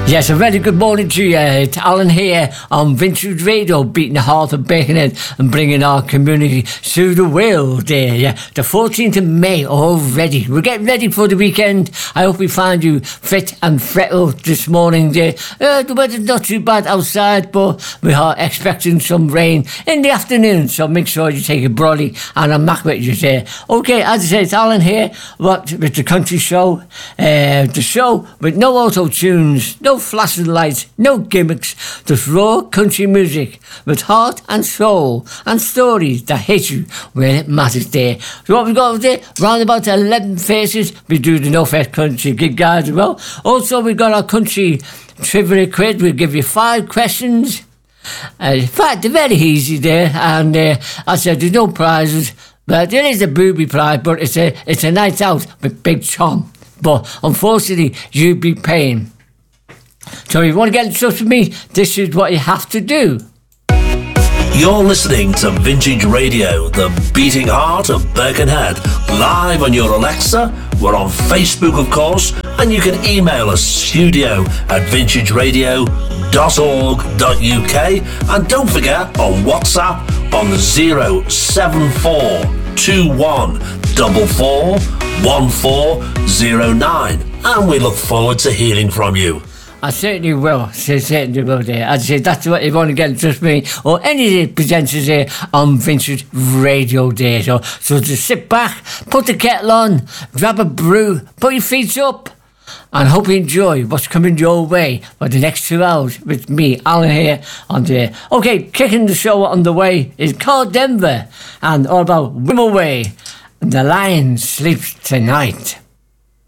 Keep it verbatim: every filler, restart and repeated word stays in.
Yes, a very good morning to you. It's Alan here on Vintage Radio, beating the heart of Birkenhead and bringing our community to the world there. Yeah, the fourteenth of May already. We're getting ready for the weekend. I hope we find you fit and fretful this morning there. Uh, the weather's not too bad outside, but we are expecting some rain in the afternoon, so make sure you take a brolly and a mac with you there. Okay, as I say, it's Alan here what, with the country show. Uh, the show with no auto-tunes, no flashing lights, no gimmicks, just raw country music with heart and soul and stories that hit you where it matters there. So what we've got there, round about eleven faces, we do the No Fest Country gig guide as well. Also, we've got our country trivia quiz. We'll give you five questions. Uh, in fact, they're very easy there, and uh, as I said, there's no prizes. But there is a booby prize, but it's a, it's a night out with Big Tom. But unfortunately, you'll be paying. So if you want to get in touch with me, this is what you have to do. You're listening to Vintage Radio, the beating heart of Birkenhead, live on your Alexa. We're on Facebook, of course, and you can email us studio at vintage radio dot org dot U K, and don't forget on WhatsApp on zero seven four two one four four one four zero nine, and we look forward to hearing from you. I certainly will. I certainly will there. As I say, that's what you want to get in touch with me or any of the presenters here on Vintage Radio there. So, so just sit back, put the kettle on, grab a brew, put your feet up, and hope you enjoy what's coming your way for the next two hours with me, Alan, here on there. Okay, kicking the show on the way is Carl Denver and all about Wim Away and The Lion Sleeps Tonight.